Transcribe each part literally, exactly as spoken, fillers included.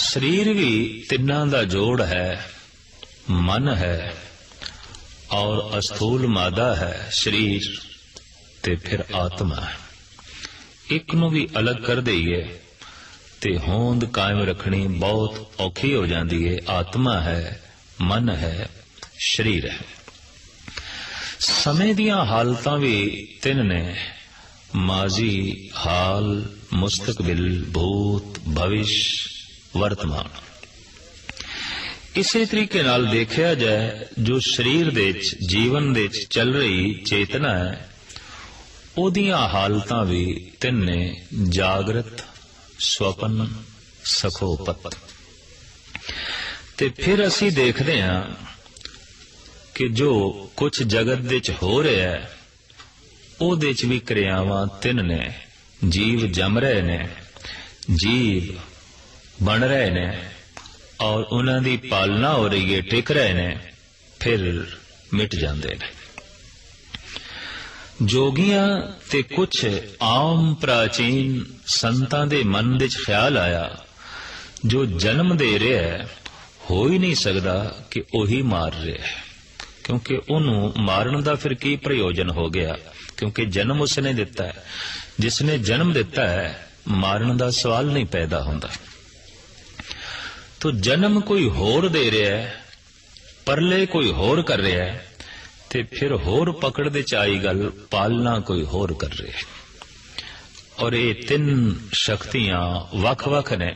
शरीर भी तिन्ना दा जोड़ है, मन है और अस्थूल मादा है शरीर ते फिर आत्मा है। एक नूं भी अलग कर दईए ते होंद कायम रखनी बहुत औखी हो जाती है। आत्मा है, मन है, शरीर है। समय दियां हालतां भी तिन ने, माजी, हाल, मुस्तकबिल, भूत, भविष्य, वर्तमान। इसे तरीके नाल देखिया जाए जो शरीर दे च जीवन दे च चल रही चेतना है, ओदियां हालतां भी तिन ने, जागृत, स्वपन, सखोपत। ते फिर असी देखते हैं कि जो कुछ जगत दे च हो रहा है ਉਹਦੇ ਚ ਵੀ ਕਿਰਿਆਵਾਂ ਤਿੰਨ ਨੇ। ਜੀਵ ਜਮ ਰਹੇ ਨੇ, ਜੀਵ ਬਣ ਰਹੇ ਨੇ ਔਰ ਉਹਨਾਂ ਦੀ ਪਾਲਣਾ ਹੋ ਰਹੀ ਹੈ, ਟਿਕ ਰਹੇ ਨੇ, ਫਿਰ ਮਿਟ ਜਾਂਦੇ ਨੇ। ਜੋਗੀਆਂ ਤੇ ਕੁਛ ਆਮ ਪ੍ਰਾਚੀਨ ਸੰਤਾਂ ਦੇ ਮਨ ਦੇ ਚ ਖਿਆਲ ਆਇਆ ਜੋ ਜਨਮ ਦੇ ਰਿਹਾ ਹੈ ਹੋ ਹੀ ਨਹੀਂ ਸਕਦਾ ਕਿ ਉਹੀ ਮਾਰ ਰਿਹਾ ਹੈ, ਕਿਉਂਕਿ ਉਹਨੂੰ ਮਾਰਨ ਦਾ ਫਿਰ ਕੀ ਪ੍ਰਯੋਜਨ ਹੋ ਗਿਆ, क्योंकि जन्म उसने दिता है। जिसने जन्म दिता है मारन का सवाल नहीं पैदा होता। तो जन्म कोई होर दे रहा है, परले कोई होर कर रहा है, ते फिर होर पकड़ दे आई गल पालना कोई होर कर रहा है। और ये तीन शक्तियां वख वख ने।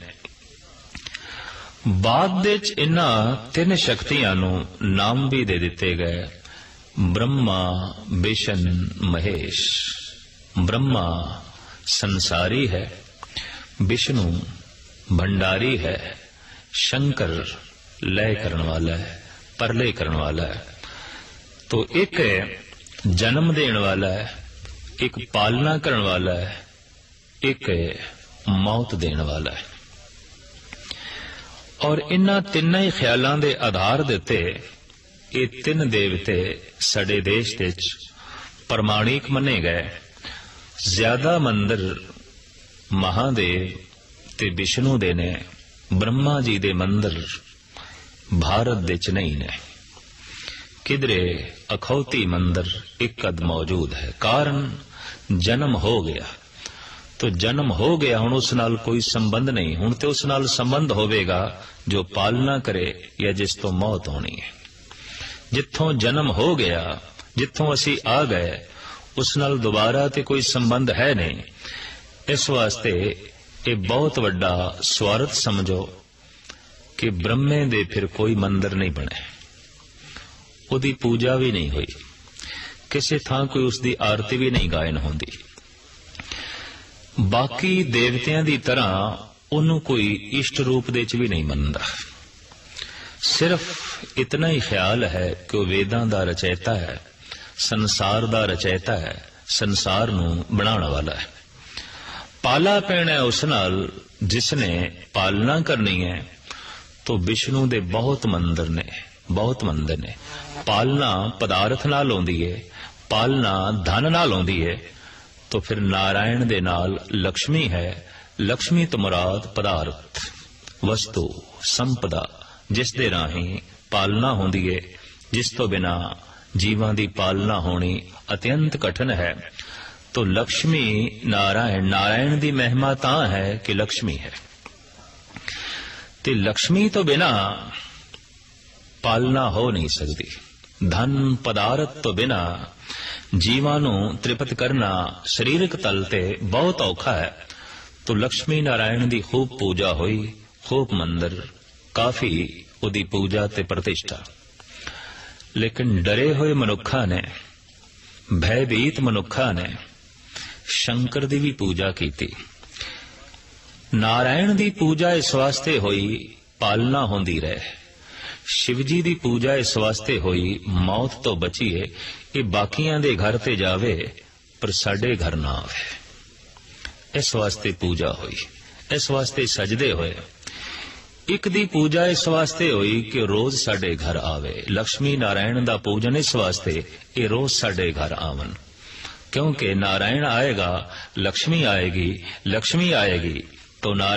बाद दे इन्हां तीन शक्तियां नूं नाम भी दे दिते गए, ब्रह्मा, विष्णु, महेश। ब्रह्मा संसारी है, विष्णु भंडारी है, शंकर लय करने वाला है, परलय करने वाला है। तो एक जन्म देने वाला है, एक पालना करने वाला है, एक मौत देने वाला है। और इन्हां तिन्नां ही ख्यालां दे आधार देते ये तीन देवते साडे देश दे प्रमाणिक मने गए। ज्यादा मंदिर महादेव ते विष्णु दे ने, ब्रह्मा जी दे मंदिर भारत दे च नहीं ने। किधरे अखौती मंदिर एक अद मौजूद है। कारण जन्म हो गया, तो जन्म हो गया, हुण उस नाल कोई संबंध नहीं। हुण ते उस नाल संबंध होवेगा जो पालना करे या जिस तो मौत होनी है। जिथों जन्म हो गया, जिथों असी आ गए, उस नाल दोबारा ते कोई संबंध है नहीं। इस वास्ते ये बहुत वड्डा स्वार्थ समझो कि ब्रह्मे दे फिर कोई मंदिर नहीं बने, उदी पूजा भी नहीं हुई, किसी थां कोई उसकी आरती भी नहीं गायन होंदी। बाकी देवतियां दी तरह उन्हों कोई इष्ट रूप दे च भी नहीं मनदा। सिर्फ इतना ही ख्याल है कि वह वेदां दा रचयिता है, संसार दा रचयिता है, संसार नूं बनाने वाला है। पाला पैना है उस नाल जिसने पालना करनी है। तो विष्णु दे बहुत मंदिर ने, बहुत मंदिर ने। पालना पदार्थ नाल होंदी है, पालना धन नाल होंदी है। तो फिर नारायण दे नाल लक्ष्मी है। लक्ष्मी तो मुराद पदार्थ, वस्तु, संपदा, जिस दे राही पालना होंदी है, जिस तो बिना जीवां दी पालना होनी अत्यंत कठिन है। तो लक्ष्मी नारायण, नारायण दी महिमा तां है कि लक्ष्मी है। ते लक्ष्मी तो बिना पालना हो नहीं सकती। धन पदार्थ तो बिना जीवां नूं तृप्त करना शरीरक तल ते बहुत औखा है। तो लक्ष्मी नारायण दी खूब पूजा हुई, खूब मंदिर, काफी उदी पूजा ते प्रतिष्ठा। लेकिन डरे हुए मनुखा ने, भयभीत मनुखा ने शंकर दी भी पूजा की थी। नारायण दी पूजा इस वास्ते हुई पालना होंदी रहे। शिवजी दी पूजा इस वास्ते हुई मौत तो बचीए, ये बाकियां दे घर ते जावे पर साडे घर ना आवे। इस वास्ते पूजा हुई, इस वास्ते सजदे होए। एक दी पूजा इस वास्ते हुई कि रोज साडे घर आवे। लक्ष्मी नारायण दा पूजन इस वास्ते ये रोज साडे घर आवन, क्योंकि नारायण आएगा, लक्ष्मी आएगी, लक्ष्मी आएगी तो नारायण